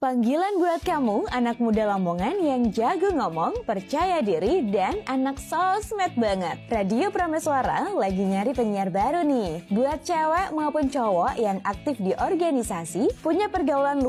Panggilan buat kamu, anak muda Lamongan yang jago ngomong, percaya diri, dan anak sosmed banget. Radio Prameswara lagi nyari penyiar baru nih. Buat cewek maupun cowok yang aktif di organisasi, punya pergaulan